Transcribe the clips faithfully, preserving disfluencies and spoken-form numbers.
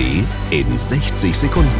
W in sechzig Sekunden.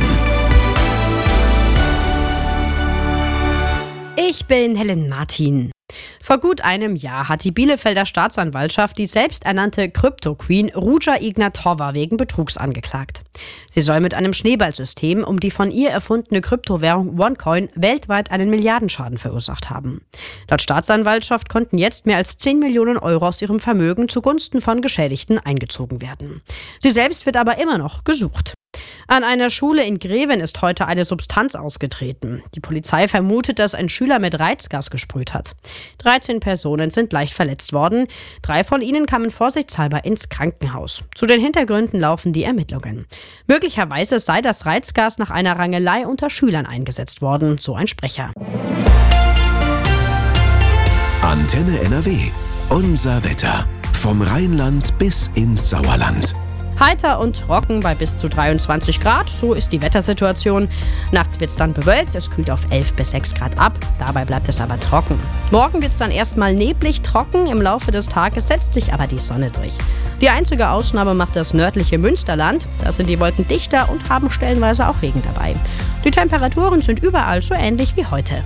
Ich bin Helen Martin. Vor gut einem Jahr hat die Bielefelder Staatsanwaltschaft die selbsternannte Krypto-Queen Ruja Ignatova wegen Betrugs angeklagt. Sie soll mit einem Schneeballsystem um die von ihr erfundene Kryptowährung OneCoin weltweit einen Milliardenschaden verursacht haben. Laut Staatsanwaltschaft konnten jetzt mehr als zehn Millionen Euro aus ihrem Vermögen zugunsten von Geschädigten eingezogen werden. Sie selbst wird aber immer noch gesucht. An einer Schule in Greven ist heute eine Substanz ausgetreten. Die Polizei vermutet, dass ein Schüler mit Reizgas gesprüht hat. dreizehn Personen sind leicht verletzt worden. Drei von ihnen kamen vorsichtshalber ins Krankenhaus. Zu den Hintergründen laufen die Ermittlungen. Möglicherweise sei das Reizgas nach einer Rangelei unter Schülern eingesetzt worden, so ein Sprecher. Antenne N R W. Unser Wetter. Vom Rheinland bis ins Sauerland. Heiter und trocken bei bis zu dreiundzwanzig Grad, so ist die Wettersituation. Nachts wird es dann bewölkt, es kühlt auf elf bis sechs Grad ab, dabei bleibt es aber trocken. Morgen wird es dann erstmal neblig trocken, im Laufe des Tages setzt sich aber die Sonne durch. Die einzige Ausnahme macht das nördliche Münsterland, da sind die Wolken dichter und haben stellenweise auch Regen dabei. Die Temperaturen sind überall so ähnlich wie heute.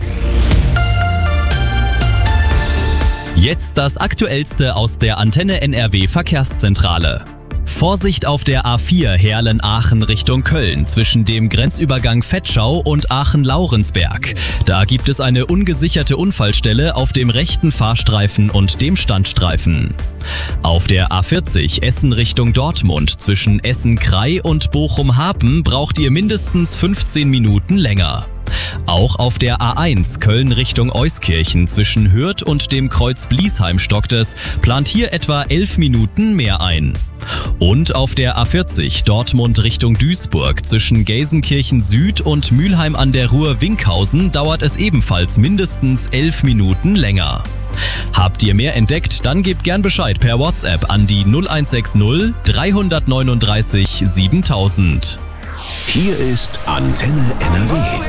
Jetzt das Aktuellste aus der Antenne N R W Verkehrszentrale. Vorsicht auf der A vier Heerlen-Aachen Richtung Köln zwischen dem Grenzübergang Vetschau und Aachen-Laurensberg. Da gibt es eine ungesicherte Unfallstelle auf dem rechten Fahrstreifen und dem Standstreifen. Auf der A vierzig Essen Richtung Dortmund zwischen Essen-Krei und Bochum-Hapen braucht ihr mindestens fünfzehn Minuten länger. Auch auf der A eins Köln Richtung Euskirchen zwischen Hürth und dem Kreuz Bliesheim stockt es, plant hier etwa elf Minuten mehr ein. Und auf der A vierzig Dortmund Richtung Duisburg zwischen Gelsenkirchen Süd und Mülheim an der Ruhr-Winkhausen dauert es ebenfalls mindestens elf Minuten länger. Habt ihr mehr entdeckt, dann gebt gern Bescheid per WhatsApp an die null eins sechs null drei neun drei siebentausend. Hier ist Antenne N R W.